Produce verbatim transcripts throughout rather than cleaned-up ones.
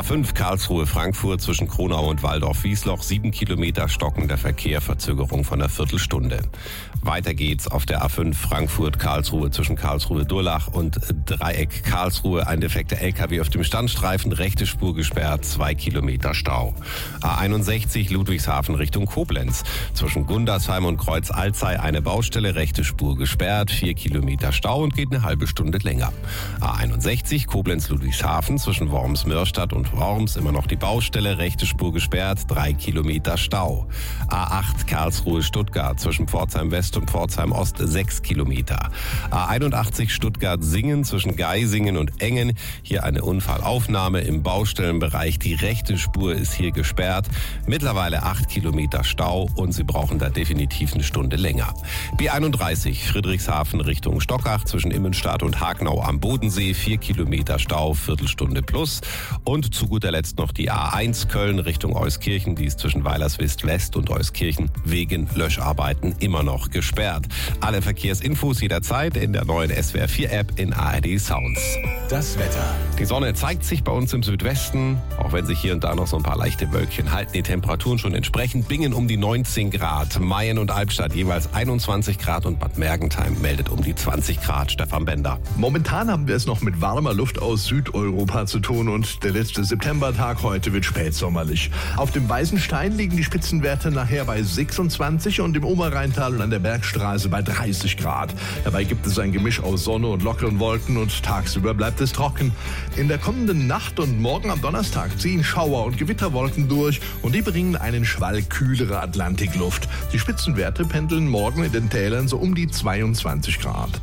fünf Karlsruhe-Frankfurt zwischen Kronau und Waldorf-Wiesloch. Sieben Kilometer stockender Verkehr, Verzögerung von einer Viertelstunde. Weiter geht's auf der A fünf Frankfurt-Karlsruhe zwischen Karlsruhe-Durlach und Dreieck Karlsruhe. Ein defekter L K W auf dem Standstreifen, rechte Spur gesperrt, zwei Kilometer Stau. A einundsechzig Ludwigshafen Richtung Koblenz. Zwischen Gundersheim und Kreuz Alzey eine Baustelle, rechte Spur gesperrt, vier Kilometer Stau und geht eine halbe Stunde länger. A einundsechzig Koblenz-Ludwigshafen zwischen Worms-Mörstadt und Worms immer noch die Baustelle, rechte Spur gesperrt, drei Kilometer Stau. A acht Karlsruhe-Stuttgart zwischen Pforzheim West und Pforzheim Ost sechs Kilometer. A einundachtzig Stuttgart-Singen zwischen Geisingen und Engen. Hier eine Unfallaufnahme im Baustellenbereich. Die rechte Spur ist hier gesperrt. Mittlerweile acht Kilometer Stau und Sie brauchen da definitiv eine Stunde länger. B einunddreißig Friedrichshafen Richtung Stockach zwischen Immenstadt und Hagenau am Bodensee. vier Kilometer Stau, Viertelstunde plus. Und zu guter Letzt noch die A eins Köln Richtung Euskirchen. Die ist zwischen Weilerswist West und Euskirchen wegen Löscharbeiten immer noch gesperrt. Alle Verkehrsinfos jederzeit in der neuen S W R vier App in A R D Sounds. Das Wetter. Die Sonne zeigt sich bei uns im Südwesten, auch wenn sich hier und da noch so ein paar leichte Wölkchen halten. Die Temperaturen schon entsprechend. Bingen um die neunzehn Grad, Mayen und Albstadt jeweils einundzwanzig Grad und Bad Mergentheim meldet um die zwanzig Grad. Stefan Bender. Momentan haben wir es noch mit warmer Luft aus Südeuropa zu tun und der letzte Septembertag heute wird spätsommerlich. Auf dem Weißen Stein liegen die Spitzenwerte nachher bei sechsundzwanzig und im Oberrheintal und an der Bergstraße bei dreißig Grad. Dabei gibt es ein Gemisch aus Sonne und lockeren Wolken und tagsüber bleibt es trocken. In der kommenden Nacht und morgen am Donnerstag ziehen Schauer und Gewitterwolken durch und die bringen einen Schwall kühlere Atlantikluft. Die Spitzenwerte pendeln morgen in den Tälern so um die zweiundzwanzig Grad.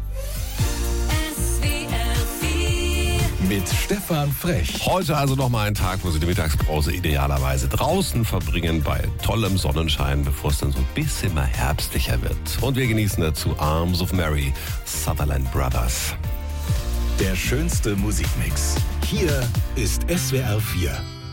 Mit Stefan Frech. Heute also nochmal ein Tag, wo Sie die Mittagspause idealerweise draußen verbringen, bei tollem Sonnenschein, bevor es dann so ein bisschen mal herbstlicher wird. Und wir genießen dazu Arms of Mary, Sutherland Brothers. Der schönste Musikmix. Hier ist S W R vier.